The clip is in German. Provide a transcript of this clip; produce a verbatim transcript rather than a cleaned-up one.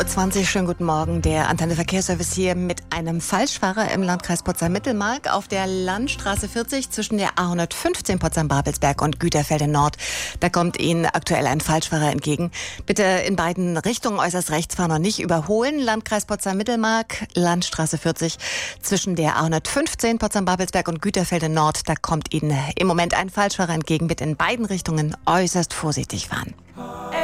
zwanzig, schönen guten Morgen. Der Antenne Verkehrsservice hier mit einem Falschfahrer im Landkreis Potsdam-Mittelmark auf der Landstraße vierzig zwischen der A hundertfünfzehn Potsdam-Babelsberg und Güterfelde Nord. Da kommt Ihnen aktuell ein Falschfahrer entgegen. Bitte in beiden Richtungen äußerst rechts fahren und nicht überholen. Landkreis Potsdam-Mittelmark, Landstraße vierzig zwischen der A hundertfünfzehn Potsdam-Babelsberg und Güterfelde Nord. Da kommt Ihnen im Moment ein Falschfahrer entgegen. Bitte in beiden Richtungen äußerst vorsichtig fahren.